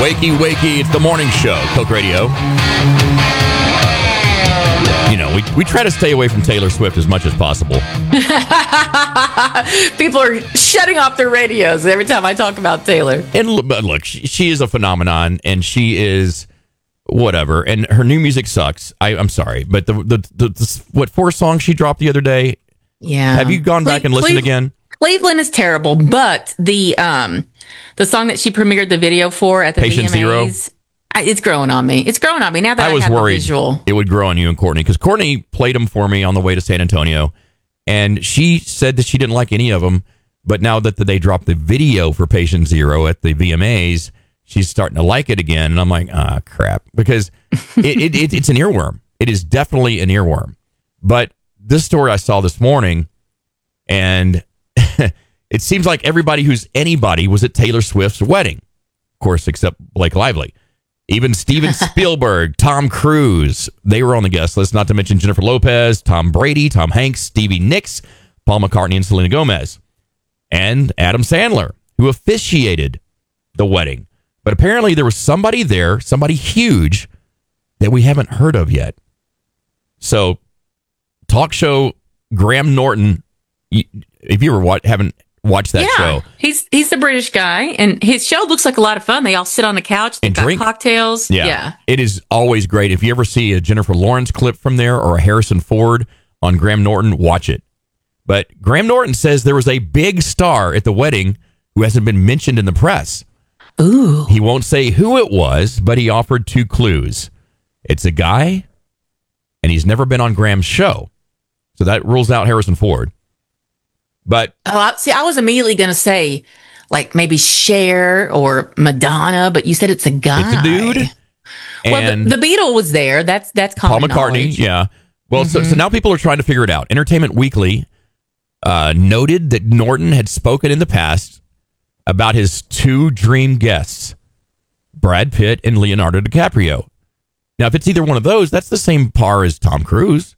Wakey, wakey, it's the morning show, Coke Radio. You know, we try to stay away from Taylor Swift as much as possible. People are shutting off their radios every time I talk about Taylor. And look, she is a phenomenon, and she is whatever, and her new music sucks. I'm sorry, but the what 4 songs she dropped the other day? Yeah. Have you gone back and listened again? Cleveland is terrible, but the song that she premiered the video for at the Patient Zero? VMAs, it's growing on me. It's growing on me now that I was have worried the visual. It would grow on you and Courtney, because Courtney played them for me on the way to San Antonio, and she said that she didn't like any of them, but now that they dropped the video for Patient Zero at the VMAs, she's starting to like it again, and I'm like, crap, because it's an earworm. It is definitely an earworm. But this story I saw this morning, and it seems like everybody who's anybody was at Taylor Swift's wedding, of course, except Blake Lively. Even Steven Spielberg, Tom Cruise, they were on the guest list, not to mention Jennifer Lopez, Tom Brady, Tom Hanks, Stevie Nicks, Paul McCartney, and Selena Gomez. And Adam Sandler, who officiated the wedding. But apparently there was somebody there, somebody huge, that we haven't heard of yet. So, talk show Graham Norton, if you haven't watched that show. He's the British guy, and his show looks like a lot of fun. They all sit on the couch and got cocktails. Yeah. It is always great. If you ever see a Jennifer Lawrence clip from there or a Harrison Ford on Graham Norton, watch it. But Graham Norton says there was a big star at the wedding who hasn't been mentioned in the press. Ooh. He won't say who it was, but he offered 2 clues. It's a guy, and he's never been on Graham's show. So that rules out Harrison Ford. But I was immediately going to say, like, maybe Cher or Madonna, but you said it's a guy. It's a dude. And well, the Beatle was there. That's Paul common McCartney, knowledge. yeah. Well, so now people are trying to figure it out. Entertainment Weekly noted that Norton had spoken in the past about his 2 dream guests, Brad Pitt and Leonardo DiCaprio. Now, if it's either one of those, that's the same par as Tom Cruise.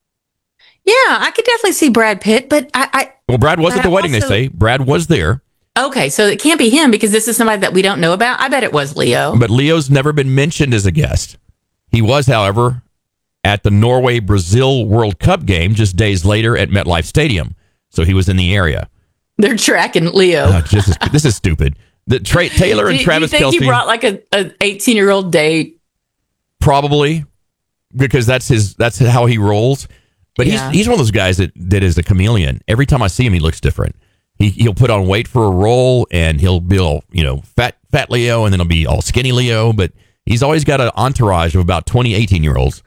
Yeah, I could definitely see Brad Pitt, but Well, Brad was at the wedding, they say. Brad was there. Okay, so it can't be him because this is somebody that we don't know about. I bet it was Leo. But Leo's never been mentioned as a guest. He was, however, at the Norway-Brazil World Cup game just days later at MetLife Stadium. So he was in the area. They're tracking Leo. This is stupid. Taylor and Travis Kelce. Do you think he brought like an 18-year-old date? Probably, because that's how he rolls. But he's one of those guys that is a chameleon. Every time I see him, he looks different. He'll put on weight for a role, and he'll be all, fat Leo, and then he'll be all skinny Leo. But he's always got an entourage of about 20, 18-year-olds.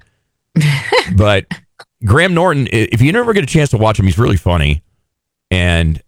But Graham Norton, if you never get a chance to watch him, he's really funny. And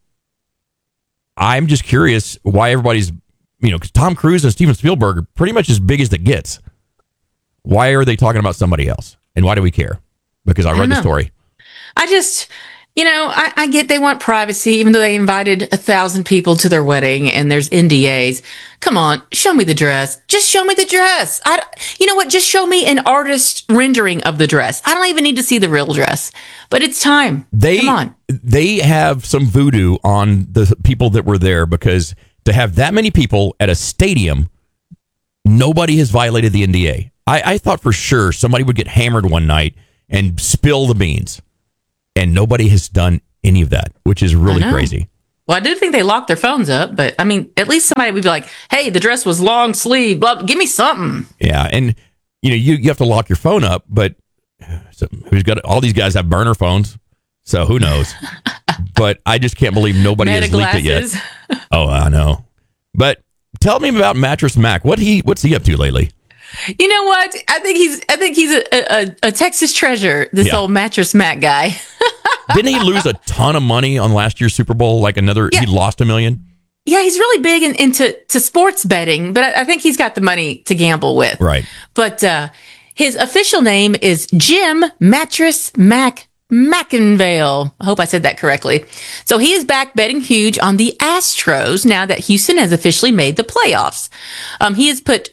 I'm just curious why everybody's, because Tom Cruise and Steven Spielberg are pretty much as big as it gets. Why are they talking about somebody else? And why do we care? Because I read the story. I just, I get they want privacy, even though they invited 1,000 people to their wedding and there's NDAs. Come on, show me the dress. Just show me the dress. You know what? Just show me an artist rendering of the dress. I don't even need to see the real dress. But it's time. Come on. They have some voodoo on the people that were there, because to have that many people at a stadium, nobody has violated the NDA. I thought for sure somebody would get hammered one night and spill the beans. And nobody has done any of that, which is really crazy. Well, I do think they locked their phones up, but I mean, at least somebody would be like, hey, the dress was long sleeve, blah, give me something. Yeah. And, you have to lock your phone up, but who's got all these guys have burner phones. So who knows? But I just can't believe nobody has leaked it yet. Oh, I know. But tell me about Mattress Mac. What's he up to lately? You know what? I think he's a Texas treasure. This old Mattress Mac guy. Didn't he lose a ton of money on last year's Super Bowl? He lost $1 million. Yeah, he's really big into sports betting, but I think he's got the money to gamble with. Right. But his official name is Jim Mattress Mac McIngvale. I hope I said that correctly. So he is back betting huge on the Astros now that Houston has officially made the playoffs. He has put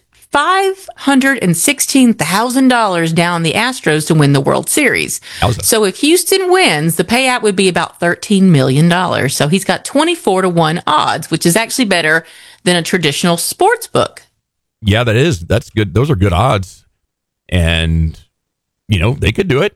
$516,000 down the Astros to win the World Series. So if Houston wins, the payout would be about $13 million. So he's got 24-1 odds, which is actually better than a traditional sports book. Yeah, that's good. Those are good odds. And, they could do it.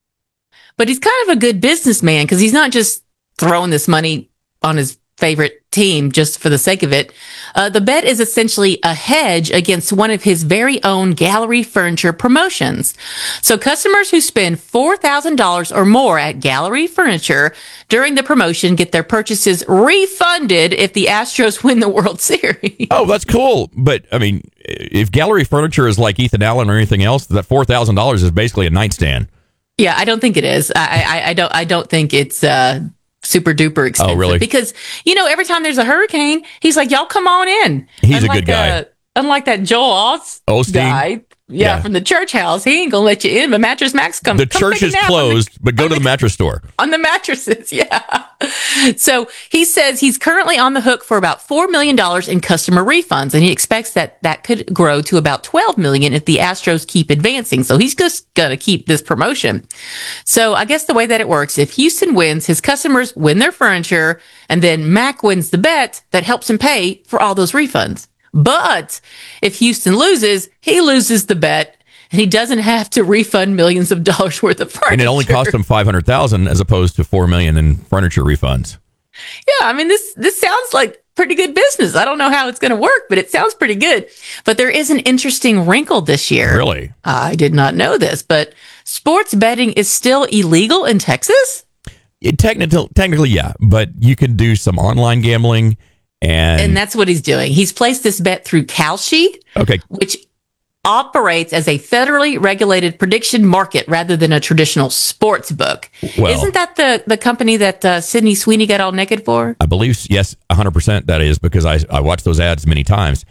But he's kind of a good businessman because he's not just throwing this money on his favorite team just for the sake of it. The bet is essentially a hedge against one of his very own Gallery Furniture promotions. So customers who spend $4,000 or more at Gallery Furniture during the promotion get their purchases refunded if the Astros win the World Series. Oh, that's cool. But, I mean, if Gallery Furniture is like Ethan Allen or anything else, that $4,000 is basically a nightstand. Yeah, I don't think it is. I don't think it's super duper expensive. Oh, really? Because, every time there's a hurricane, he's like, y'all come on in. He's a good guy. Unlike that Joel Osteen guy. Yeah, from the church house. He ain't going to let you in, but Mattress Max The church is closed, but go to the mattress store. On the mattresses, yeah. So he says he's currently on the hook for about $4 million in customer refunds, and he expects that could grow to about $12 million if the Astros keep advancing. So he's just going to keep this promotion. So I guess the way that it works, if Houston wins, his customers win their furniture, and then Mac wins the bet that helps him pay for all those refunds. But if Houston loses, he loses the bet, and he doesn't have to refund millions of dollars worth of furniture. And it only cost him $500,000 as opposed to $4 million in furniture refunds. Yeah, I mean this sounds like pretty good business. I don't know how it's going to work, but it sounds pretty good. But there is an interesting wrinkle this year. Really? I did not know this, but sports betting is still illegal in Texas? Technically, yeah, but you can do some online gambling. And that's what he's doing. He's placed this bet through Kalshi, which operates as a federally regulated prediction market rather than a traditional sports book. Well, isn't that the company that Sydney Sweeney got all naked for? I believe, yes, 100% that is, because I watched those ads many times.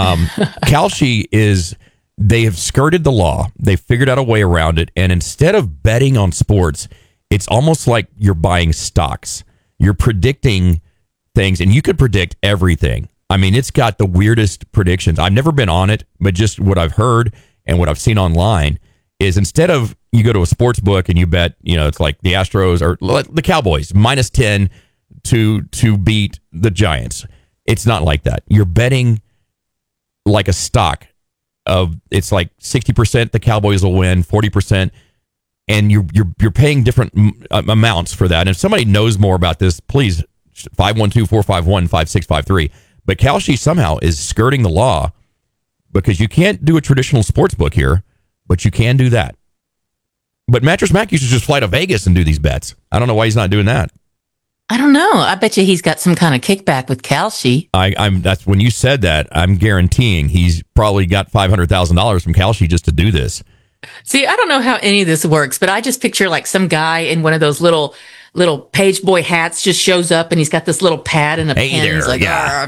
Kalshi they have skirted the law. They figured out a way around it. And instead of betting on sports, it's almost like you're buying stocks. You're predicting things, and you could predict everything. I mean, it's got the weirdest predictions. I've never been on it, but just what I've heard and what I've seen online is instead of you go to a sports book and you bet, it's like the Astros or the Cowboys -10 to beat the Giants. It's not like that. You're betting like a stock it's like 60% the Cowboys will win, 40%, and you're paying different amounts for that. And if somebody knows more about this, please 512-451-5653. But Kalshi somehow is skirting the law because you can't do a traditional sports book here, but you can do that. But Mattress Mac used to just fly to Vegas and do these bets. I don't know why he's not doing that. I don't know. I bet you he's got some kind of kickback with Kalshi. That's when you said that, I'm guaranteeing he's probably got $500,000 from Kalshi just to do this. See, I don't know how any of this works, but I just picture like some guy in one of those little page boy hats just shows up and he's got this little pad and a pen. He's like,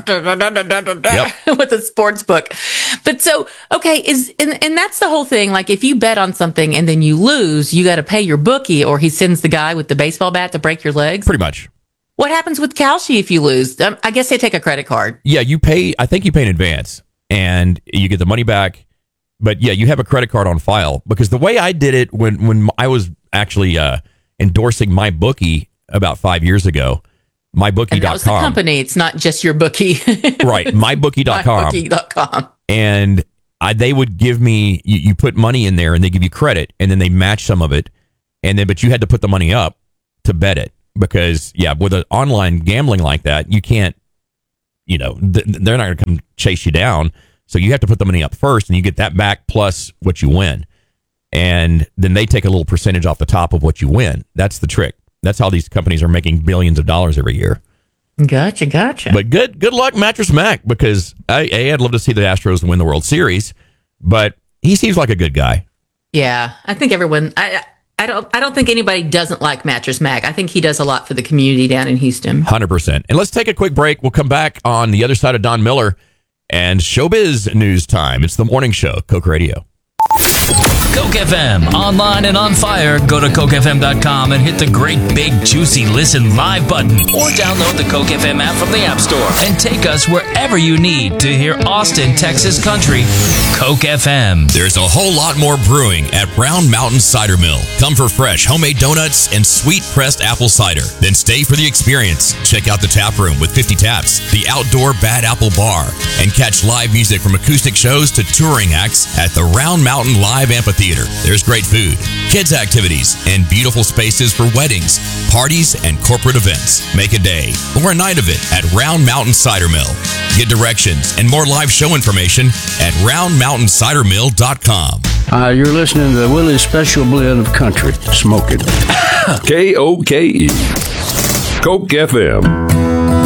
with a sports book. But so, okay, and that's the whole thing. Like if you bet on something and then you lose, you got to pay your bookie, or he sends the guy with the baseball bat to break your legs. Pretty much. What happens with Kalshi if you lose? I guess they take a credit card. Yeah, I think you pay in advance and you get the money back. But yeah, you have a credit card on file, because the way I did it when I was actually endorsing MyBookie about 5 years ago, MyBookie.com. And that was the company. It's not just your bookie. Right. MyBookie.com. MyBookie.com. And they would give me, you put money in there and they give you credit, and then they match some of it. But you had to put the money up to bet it, because with an online gambling like that, you can't, they're not going to come chase you down. So you have to put the money up first, and you get that back plus what you win. And then they take a little percentage off the top of what you win. That's the trick. That's how these companies are making billions of dollars every year. Gotcha. But good luck, Mattress Mac, because I'd love to see the Astros win the World Series, but he seems like a good guy. Yeah, I think everyone. I don't think anybody doesn't like Mattress Mac. I think he does a lot for the community down in Houston. 100%. And let's take a quick break. We'll come back on the other side of Don Miller and showbiz news time. It's the morning show, Coke Radio. Coke FM, online and on fire. Go to cokefm.com and hit the great big juicy listen live button, or download the Coke FM app from the App Store and take us wherever you need to hear Austin, Texas country. Coke FM. There's a whole lot more brewing at Brown Mountain Cider Mill. Come for fresh homemade donuts and sweet pressed apple cider. Then stay for the experience. Check out the tap room with 50 taps, the outdoor Bad Apple Bar, and catch live music from acoustic shows to touring acts at the Round Mountain Live Amphitheater. There's great food, kids activities, and beautiful spaces for weddings, parties, and corporate events. Make a day or a night of it at Round Mountain Cider Mill. Get directions and more live show information at roundmountaicidermill.com. You're listening to the Willie's Special Blend of Country. Smoking. KOKE. Coke FM.